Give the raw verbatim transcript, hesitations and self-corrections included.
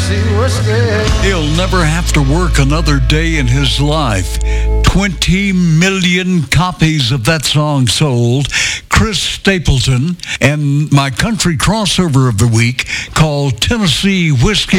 Tennessee whiskey. He'll never have to work another day in his life. twenty million copies of that song sold. Chris Stapleton, and my country crossover of the week called Tennessee Whiskey.